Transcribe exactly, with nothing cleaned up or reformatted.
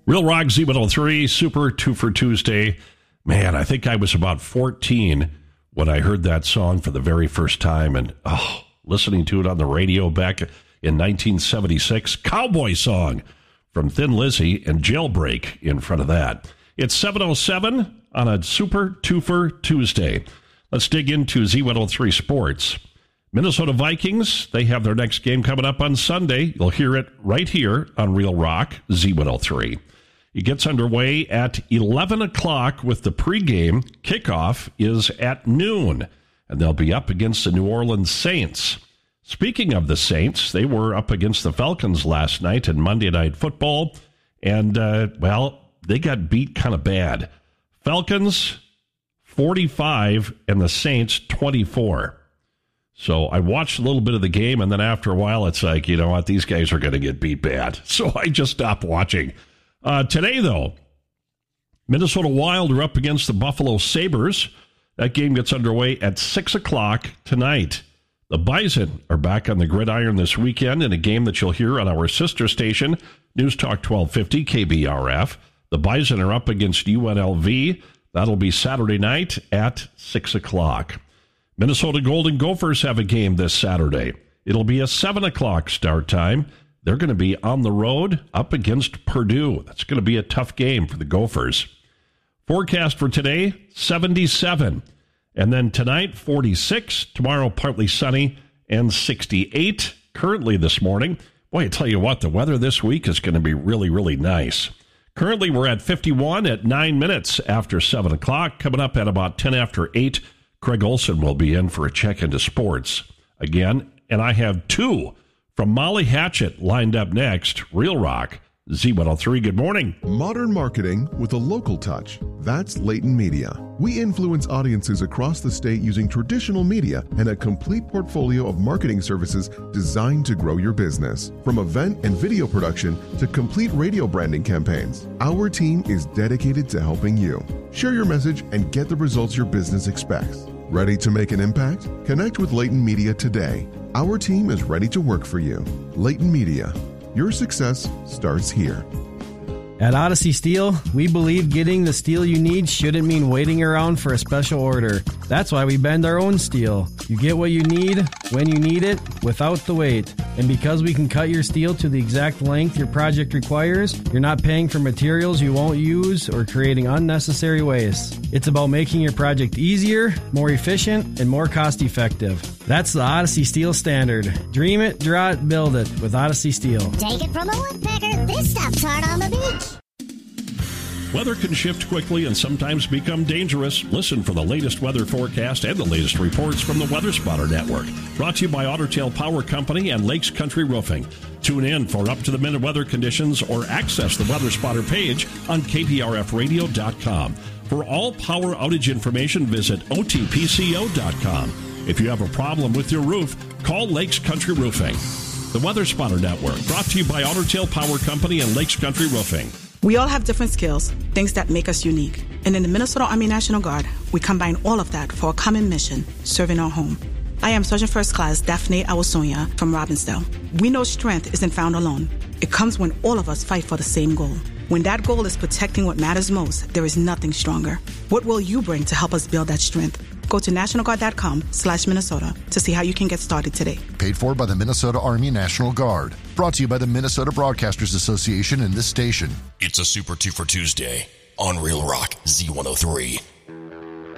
Real Rock Z one oh three, Super Two for Tuesday. Man, I think I was about fourteen when I heard that song for the very first time. And, oh, listening to it on the radio back in nineteen seventy-six. Cowboy song from Thin Lizzy and Jailbreak in front of that. It's seven oh seven on a Super Two for Tuesday. Let's dig into Z one oh three Sports. Minnesota Vikings, they have their next game coming up on Sunday. You'll hear it right here on Real Rock Z one oh three. It gets underway at eleven o'clock with the pregame. Kickoff is at noon, and they'll be up against the New Orleans Saints. Speaking of the Saints, they were up against the Falcons last night in Monday Night Football, and, uh, well, they got beat kind of bad. Falcons, forty-five, and the Saints, twenty-four. So I watched a little bit of the game, and then after a while, it's like, you know what, these guys are going to get beat bad. So I just stopped watching. Uh, today, though, Minnesota Wild are up against the Buffalo Sabres. That game gets underway at six o'clock tonight. The Bison are back on the gridiron this weekend in a game that you'll hear on our sister station, News Talk twelve fifty K B R F. The Bison are up against U N L V. That'll be Saturday night at six o'clock. Minnesota Golden Gophers have a game this Saturday. It'll be a seven o'clock start time. They're going to be on the road up against Purdue. That's going to be a tough game for the Gophers. Forecast for today, seventy-seven. And then tonight, forty-six. Tomorrow, partly sunny and sixty-eight. Currently this morning, boy, I tell you what, the weather this week is going to be really, really nice. Currently, we're at fifty-one at nine minutes after seven o'clock. Coming up at about ten after eight, Craig Olson will be in for a check into sports again. And I have two from Molly Hatchet lined up next. Real Rock Z one oh three, good morning. Modern marketing with a local touch. That's Leighton Media. We influence audiences across the state using traditional media and a complete portfolio of marketing services designed to grow your business. From event and video production to complete radio branding campaigns, our team is dedicated to helping you. Share your message and get the results your business expects. Ready to make an impact? Connect with Leighton Media today. Our team is ready to work for you. Leighton Media. Your success starts here. At Odyssey Steel, we believe getting the steel you need shouldn't mean waiting around for a special order. That's why we bend our own steel. You get what you need, when you need it, without the wait. And because we can cut your steel to the exact length your project requires, you're not paying for materials you won't use or creating unnecessary waste. It's about making your project easier, more efficient, and more cost-effective. That's the Odyssey Steel standard. Dream it, draw it, build it with Odyssey Steel. Take it from a woodpecker, this stuff's hard on the beach. Weather can shift quickly and sometimes become dangerous. Listen for the latest weather forecast and the latest reports from the Weather Spotter Network. Brought to you by Otter Tail Power Company and Lakes Country Roofing. Tune in for up-to-the-minute weather conditions or access the Weather Spotter page on K P R F radio dot com. For all power outage information, visit O T P C O dot com. If you have a problem with your roof, call Lakes Country Roofing. The Weather Spotter Network, brought to you by Otter Tail Power Company and Lakes Country Roofing. We all have different skills, things that make us unique. And in the Minnesota Army National Guard, we combine all of that for a common mission, serving our home. I am Sergeant First Class Daphne Awasonia from Robbinsdale. We know strength isn't found alone. It comes when all of us fight for the same goal. When that goal is protecting what matters most, there is nothing stronger. What will you bring to help us build that strength? Go to national guard dot com slash Minnesota to see how you can get started today. Paid for by the Minnesota Army National Guard. Brought to you by the Minnesota Broadcasters Association and this station. It's a Super Two for Tuesday on Real Rock Z one oh three.